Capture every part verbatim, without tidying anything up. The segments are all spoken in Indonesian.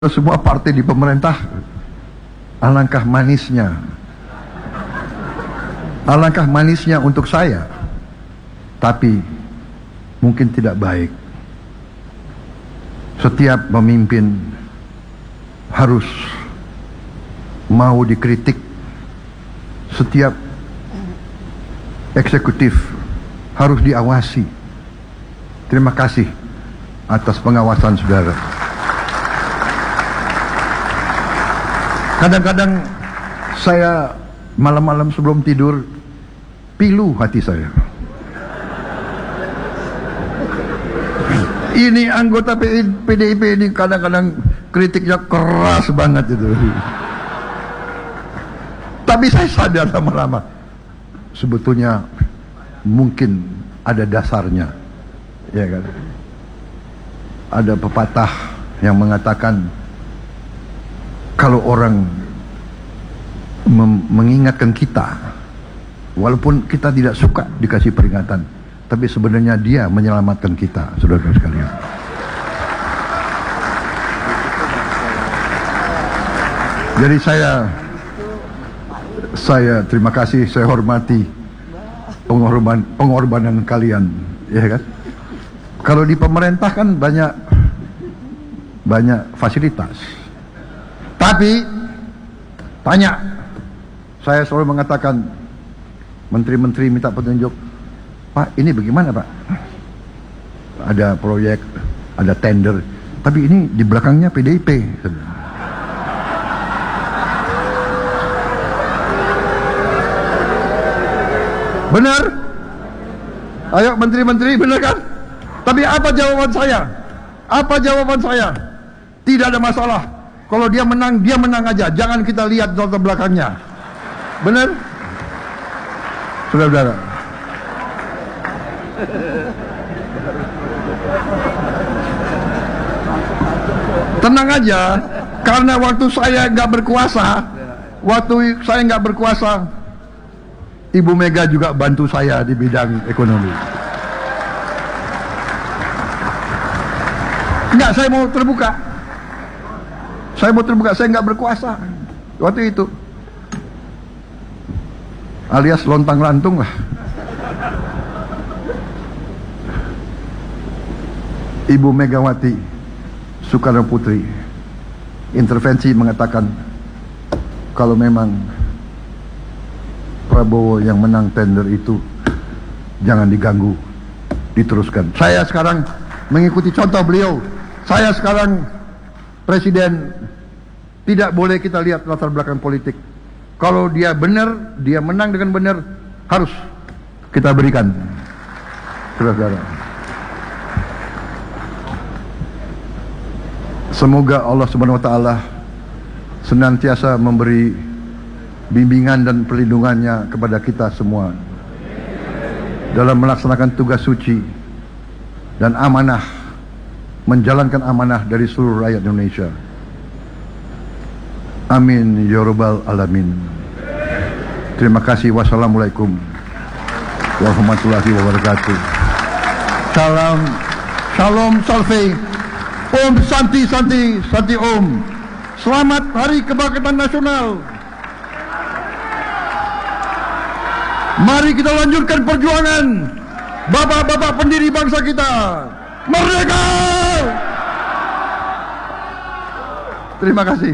semua partai di pemerintah, alangkah manisnya alangkah manisnya untuk saya, tapi mungkin tidak baik. Setiap pemimpin harus mau dikritik, setiap eksekutif harus diawasi. Terima kasih atas pengawasan saudara. Kadang-kadang saya malam-malam sebelum tidur pilu hati saya. Ini anggota P D I P ini kadang-kadang kritiknya keras banget itu. Tapi saya sadar lama-lama sebetulnya mungkin ada dasarnya, ya kan? Ada pepatah yang mengatakan kalau orang mengingatkan kita, walaupun kita tidak suka dikasih peringatan, tapi sebenarnya dia menyelamatkan kita, saudara sekalian. Jadi saya saya terima kasih, saya hormati pengorban, pengorbanan kalian, ya kan? Kalau di pemerintah kan banyak banyak fasilitas. Tapi tanya, saya selalu mengatakan, menteri-menteri minta petunjuk, Pak ini bagaimana Pak? Ada proyek, ada tender, tapi ini di belakangnya P D I P. Benar? Ayo menteri-menteri, benar kan? Tapi apa jawaban saya? Apa jawaban saya? Tidak ada masalah. Kalau dia menang, dia menang aja. Jangan kita lihat latar belakangnya. Benar? Saudara-saudara. Tenang aja. Karena waktu saya nggak berkuasa, waktu saya nggak berkuasa, Ibu Mega juga bantu saya di bidang ekonomi. Enggak, saya mau terbuka. Saya mau terbuka, saya nggak berkuasa waktu itu, alias lontang lantung lah. Ibu Megawati Soekarno Putri intervensi mengatakan kalau memang Prabowo yang menang tender itu jangan diganggu, diteruskan. Saya sekarang mengikuti contoh beliau. Saya sekarang presiden, tidak boleh kita lihat latar belakang politik. Kalau dia benar, dia menang dengan benar, harus kita berikan. Saudara-saudara, semoga Allah Subhanahu wa taala senantiasa memberi bimbingan dan perlindungannya kepada kita semua dalam melaksanakan tugas suci dan amanah, menjalankan amanah dari seluruh rakyat Indonesia. Amin ya rabbal alamin. Terima kasih. Wassalamualaikum warahmatullahi wabarakatuh. Salam, shalom salve, Om Santi Santi Santi Om. Selamat Hari Kebangkitan Nasional. Mari kita lanjutkan perjuangan bapak-bapak pendiri bangsa kita. Merdeka! Terima kasih.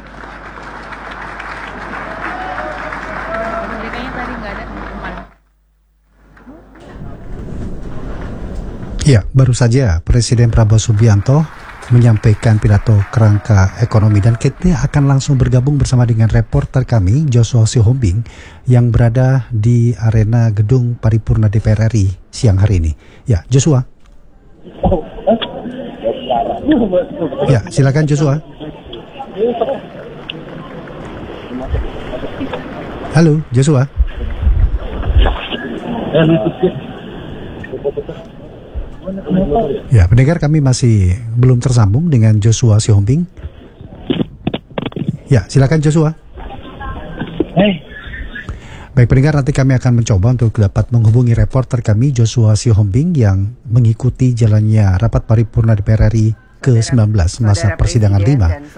Ya, baru saja Presiden Prabowo Subianto menyampaikan pidato kerangka ekonomi, dan kita akan langsung bergabung bersama dengan reporter kami Joshua Sihombing yang berada di arena gedung paripurna D P R R I siang hari ini. Ya, Joshua. Ya, silakan Joshua. Halo, Joshua. Ya, pendengar, kami masih belum tersambung dengan Joshua Sihombing. Ya, silakan Joshua. Hey. Baik pendengar, nanti kami akan mencoba untuk dapat menghubungi reporter kami Joshua Sihombing yang mengikuti jalannya rapat paripurna D P R R I ke sembilan belas masa persidangan lima